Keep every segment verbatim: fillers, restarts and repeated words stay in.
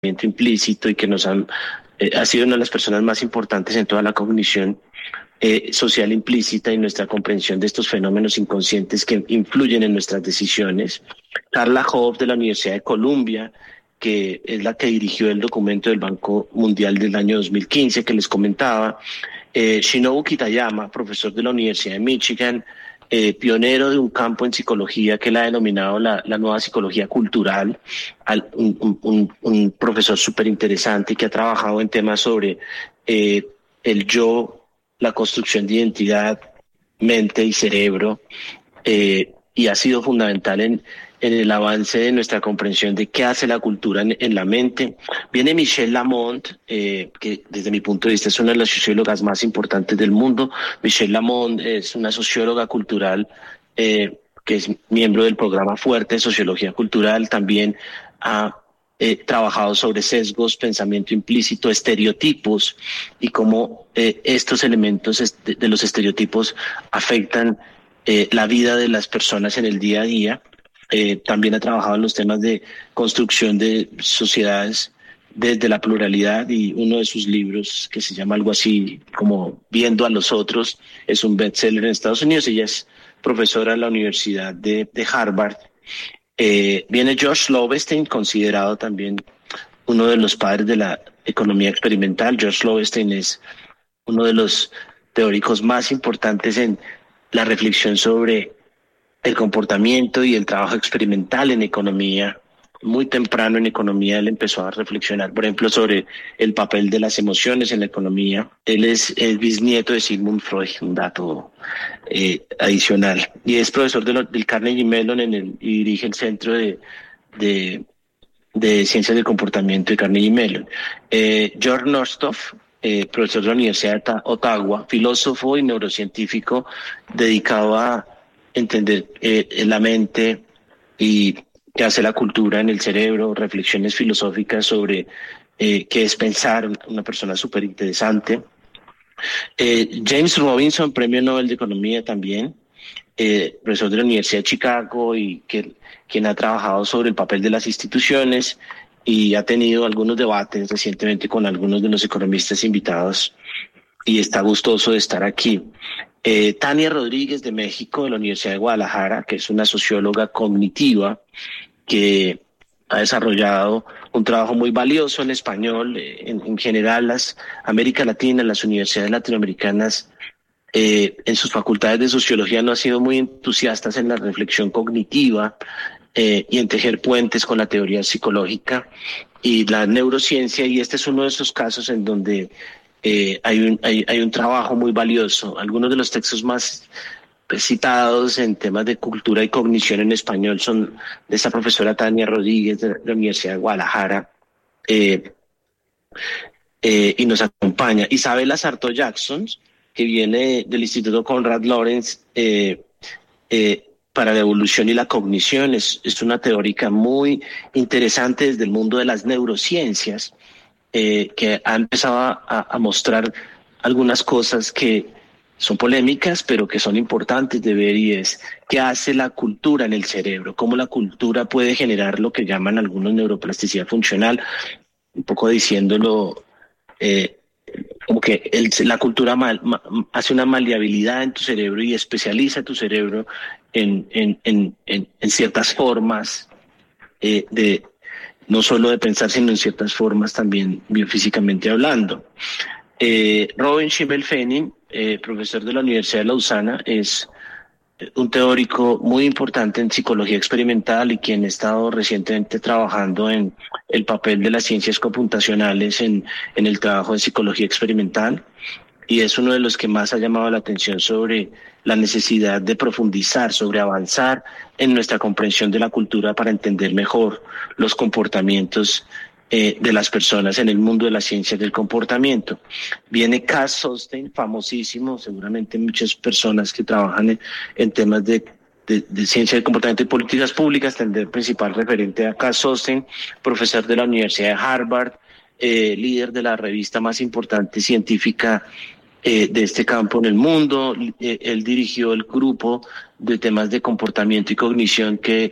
implícito y que nos han, eh, ha sido una de las personas más importantes en toda la cognición eh, social implícita y nuestra comprensión de estos fenómenos inconscientes que influyen en nuestras decisiones. Carla Hobbs de la Universidad de Columbia, que es la que dirigió el documento del Banco Mundial del año dos mil quince que les comentaba. Eh, Shinobu Kitayama, profesor de la Universidad de Michigan, eh, pionero de un campo en psicología que él ha denominado la, la nueva psicología cultural, al, un, un, un profesor súper interesante que ha trabajado en temas sobre eh, el yo, la construcción de identidad, mente y cerebro, eh, y ha sido fundamental en, en el avance de nuestra comprensión de qué hace la cultura en, en la mente. Viene Michelle Lamont, eh, que desde mi punto de vista es una de las sociólogas más importantes del mundo. Michelle Lamont es una socióloga cultural eh, que es miembro del programa Fuerte de Sociología Cultural. También ha eh, trabajado sobre sesgos, pensamiento implícito, estereotipos y cómo eh, estos elementos de, de los estereotipos afectan eh, la vida de las personas en el día a día. Eh, también ha trabajado en los temas de construcción de sociedades desde la pluralidad, y uno de sus libros, que se llama algo así como Viendo a los Otros, es un bestseller en Estados Unidos. Ella es profesora en la Universidad de, de Harvard. Eh, viene George Lovenstein, considerado también uno de los padres de la economía experimental. George Lovenstein es uno de los teóricos más importantes en la reflexión sobre el comportamiento y el trabajo experimental en economía. Muy temprano en economía él empezó a reflexionar, por ejemplo, sobre el papel de las emociones en la economía. Él es el bisnieto de Sigmund Freud, un dato eh, adicional. Y es profesor de lo, del Carnegie Mellon en el, y dirige el Centro de, de, de Ciencias del Comportamiento de Carnegie Mellon. Eh, George Northoff, eh, profesor de la Universidad de Ottawa, filósofo y neurocientífico dedicado a entender eh, la mente y qué hace la cultura en el cerebro, reflexiones filosóficas sobre eh, qué es pensar, una persona súper interesante. Eh, James Robinson, premio Nobel de Economía también, eh, profesor de la Universidad de Chicago y que, quien ha trabajado sobre el papel de las instituciones y ha tenido algunos debates recientemente con algunos de los economistas invitados y está gustoso de estar aquí. Eh, Tania Rodríguez de México, de la Universidad de Guadalajara, que es una socióloga cognitiva que ha desarrollado un trabajo muy valioso en español. Eh, en, en general, las América Latina, las universidades latinoamericanas, eh, en sus facultades de sociología no han sido muy entusiastas en la reflexión cognitiva eh, y en tejer puentes con la teoría psicológica y la neurociencia, y este es uno de esos casos en donde Eh, hay, un, hay, hay un trabajo muy valioso. Algunos de los textos más citados en temas de cultura y cognición en español son de esta profesora Tania Rodríguez de la Universidad de Guadalajara, eh, eh, y nos acompaña Isabela Sarto Jackson, que viene del Instituto Konrad Lorenz eh, eh, para la evolución y la cognición. Es, es una teórica muy interesante desde el mundo de las neurociencias, Eh, que ha empezado a, a mostrar algunas cosas que son polémicas, pero que son importantes de ver, y es qué hace la cultura en el cerebro, cómo la cultura puede generar lo que llaman algunos neuroplasticidad funcional, un poco diciéndolo eh, como que el, la cultura mal, ma, hace una maleabilidad en tu cerebro y especializa tu cerebro en, en, en, en, en ciertas formas eh, de no solo de pensar, sino en ciertas formas también biofísicamente hablando. Eh, Robin Schimmel-Pfennig, eh, profesor de la Universidad de Lausana, es un teórico muy importante en psicología experimental y quien ha estado recientemente trabajando en el papel de las ciencias computacionales en, en el trabajo de psicología experimental, y es uno de los que más ha llamado la atención sobre la necesidad de profundizar, sobre avanzar en nuestra comprensión de la cultura para entender mejor los comportamientos eh, de las personas en el mundo de las ciencias del comportamiento. Viene Cass Sunstein, famosísimo, seguramente muchas personas que trabajan en, en temas de, de, de ciencia del comportamiento y políticas públicas tendrán principal referente a Cass Sunstein, profesor de la Universidad de Harvard, eh, líder de la revista más importante científica Eh, de este campo en el mundo. Eh, él dirigió el grupo de temas de comportamiento y cognición que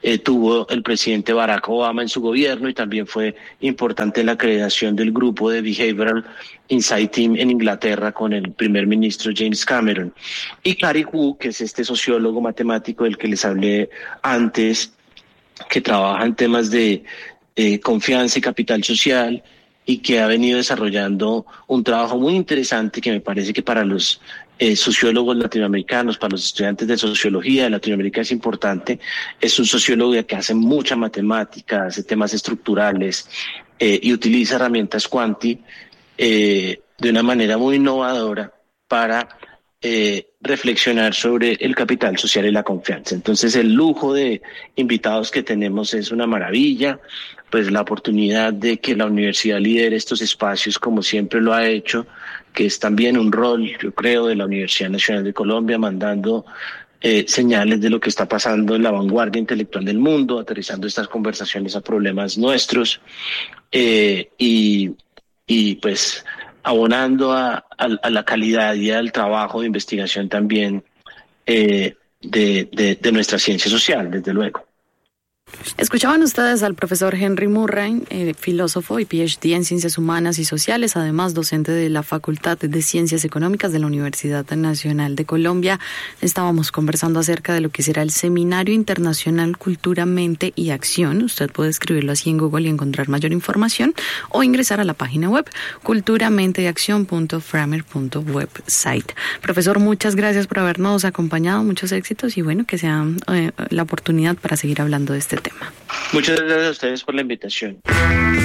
eh, tuvo el presidente Barack Obama en su gobierno, y también fue importante en la creación del grupo de Behavioral Insight Team en Inglaterra con el primer ministro James Cameron. Y Gary Hu, que es este sociólogo matemático del que les hablé antes, que trabaja en temas de eh, confianza y capital social, y que ha venido desarrollando un trabajo muy interesante que me parece que para los eh, sociólogos latinoamericanos, para los estudiantes de sociología de Latinoamérica es importante. Es un sociólogo que hace mucha matemática, hace temas estructurales eh, y utiliza herramientas cuanti eh, de una manera muy innovadora para eh, reflexionar sobre el capital social y la confianza. Entonces, el lujo de invitados que tenemos es una maravilla. Pues la oportunidad de que la universidad lidere estos espacios como siempre lo ha hecho, que es también un rol, yo creo, de la Universidad Nacional de Colombia, mandando eh, señales de lo que está pasando en la vanguardia intelectual del mundo, aterrizando estas conversaciones a problemas nuestros eh, y, y pues abonando a, a, a la calidad y al trabajo de investigación también eh, de, de, de nuestra ciencia social, desde luego. Escuchaban ustedes al profesor Henry Murray, eh, filósofo y P H D en Ciencias Humanas y Sociales, además docente de la Facultad de Ciencias Económicas de la Universidad Nacional de Colombia. Estábamos conversando acerca de lo que será el Seminario Internacional Cultura, Mente y Acción. Usted puede escribirlo así en Google y encontrar mayor información, o ingresar a la página web cultura mente y acción punto framer punto website. Profesor, muchas gracias por habernos acompañado, muchos éxitos y bueno, que sea eh, la oportunidad para seguir hablando de este tema. Muchas gracias a ustedes por la invitación.